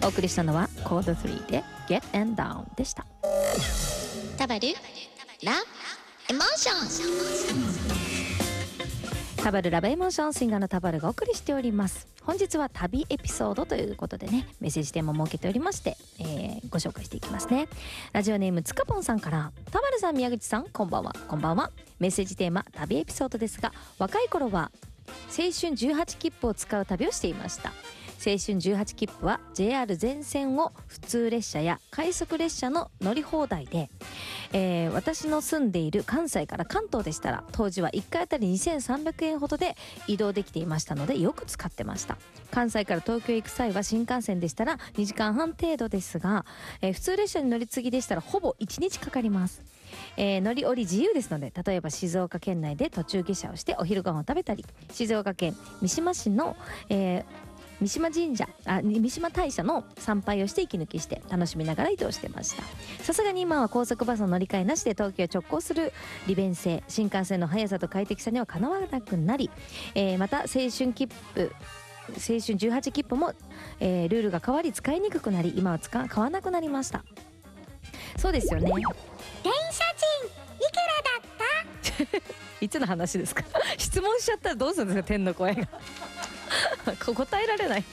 お送りしたのはコード3で Get and Down でした。 タバルラエモーション。 タバルラブエモーション、シンガーのタバルがお送りしております。本日は旅エピソードということでね、メッセージテーマを設けておりまして、ご紹介していきますね。ラジオネームつかぽんさんから、タバルさん、宮口さん、こんばんは。こんばんは。メッセージテーマ旅エピソードですが、若い頃は青春18切符を使う旅をしていました。青春18切符は JR 全線を普通列車や快速列車の乗り放題で、私の住んでいる関西から関東でしたら当時は1回あたり2300円ほどで移動できていましたのでよく使ってました。関西から東京へ行く際は新幹線でしたら2時間半程度ですが、普通列車に乗り継ぎでしたらほぼ1日かかります。乗り降り自由ですので、例えば静岡県内で途中下車をしてお昼ご飯を食べたり、静岡県三島市の、三島大社の参拝をして息抜きして楽しみながら移動してました。さすがに今は高速バスの乗り換えなしで東京へ直行する利便性、新幹線の速さと快適さにはかなわなくなり、また青春18切符も、ルールが変わり使いにくくなり、今は買わなくなりました。そうですよね。 電車賃いくらだったいつの話ですか質問しちゃったらどうするんですか、天の声が答えられない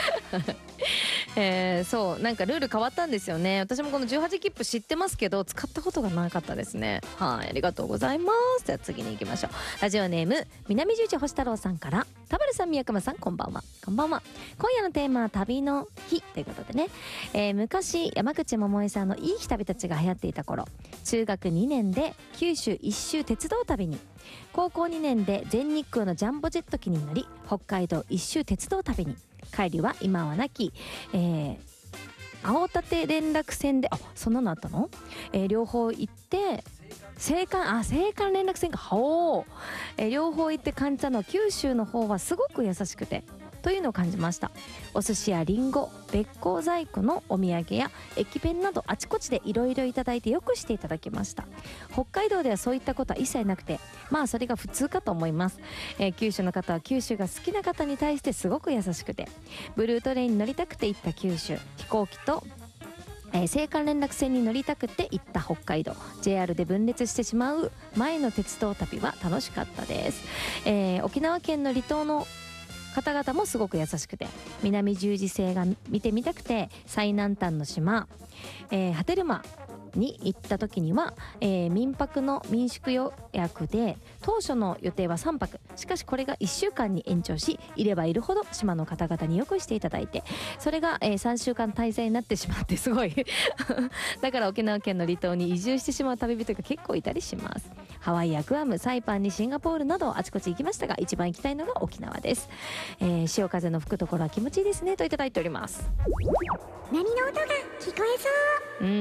そう、なんかルール変わったんですよね。私もこの18切符知ってますけど使ったことがなかったですね。はい、ありがとうございます。じゃあ次に行きましょう。ラジオネーム南十字星太郎さんから、田原さん、宮熊さん、こんばんは。こんばんは。今夜のテーマは旅の日ということでね、昔山口百恵さんのいい日旅たちが流行っていた頃、中学2年で九州一周鉄道旅に、高校2年で全日空のジャンボジェット機に乗り北海道一周鉄道旅に、帰りは今はなき、青立連絡船で、そんなのあったの、両方行って青函連絡船か、両方行って感じたのは九州の方はすごく優しくてというのを感じました。お寿司やリンゴ、べっこう細工のお土産や駅弁などあちこちでいろいろいただいてよくしていただきました。北海道ではそういったことは一切なくて、まあそれが普通かと思います。九州の方は九州が好きな方に対してすごく優しくて、ブルートレインに乗りたくて行った九州、飛行機と青函連絡船に乗りたくて行った北海道、 JR で分裂してしまう前の鉄道旅は楽しかったです。沖縄県の離島の方々もすごく優しくて、南十字星が見てみたくて最南端の島、波照間に行った時には、民泊の民宿予約で当初の予定は3泊、しかしこれが1週間に延長し、いればいるほど島の方々によくしていただいて、それが、3週間滞在になってしまってすごいだから沖縄県の離島に移住してしまう旅人が結構いたりします。ハワイやグアム、サイパンにシンガポールなどあちこち行きましたが、一番行きたいのが沖縄です。潮風の吹くところは気持ちいいですねといただいております。 波の音が聞こえそう。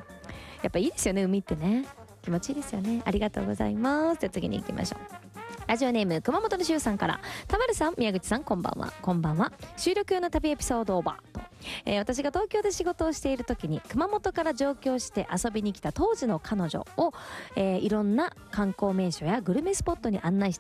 やっぱいいですよね、海ってね、気持ちいいですよね。ありがとうございます。じゃあ次に行きましょう。ラジオネーム熊本のしゅうさんから、田原さん、宮口さん、こんばんは。こんばんは。収録用の旅エピソードオーバーと、私が東京で仕事をしている時に熊本から上京して遊びに来た当時の彼女を、いろんな観光名所やグルメスポットに案内して